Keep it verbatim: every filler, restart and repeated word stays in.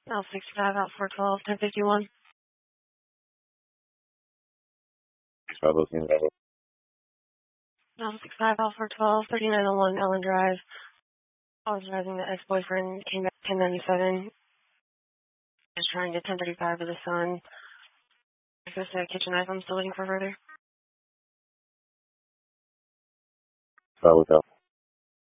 L sixty-five out four twelve, ten fifty-one. Bravo, Team Bravo. L sixty-five out four twelve, thirty-nine oh one Ellen Drive. I was driving the ex-boyfriend, came back ten ninety-seven. Just trying to get ten thirty-five with the son. Like I said, kitchen knife, I'm still looking for further. Bravo, Hotel.